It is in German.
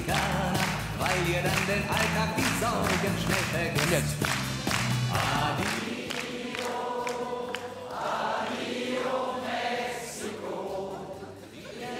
weil ihr dann den Alltag die Sorgen schnell vergesst.